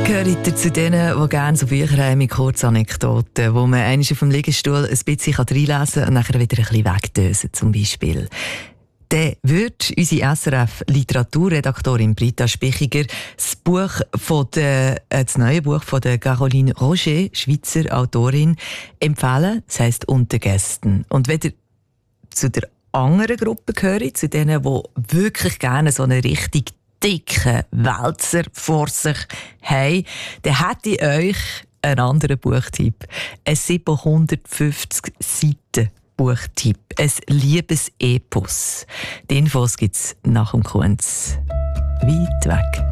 Gehört zu denen, die gerne so Bücher haben mit Kurzanekdoten, wo man einmal auf dem Liegestuhl ein bisschen reinlesen kann und nachher wieder ein bisschen wegdösen, zum Beispiel. Dann wird unsere SRF-Literaturredaktorin Britta Spichiger das neue Buch von der Caroline Roger, Schweizer Autorin, empfehlen. Das heisst «Unter Gästen». Und wenn ihr zu der anderen Gruppe gehört, zu denen, die wirklich gerne so eine richtig dicken Wälzer vor sich haben, dann hätte ich euch einen anderen Buchtipp. Ein 750 Seiten Buchtipp. Ein Liebesepos. Die Infos gibt es nach dem Kunz. Weit weg.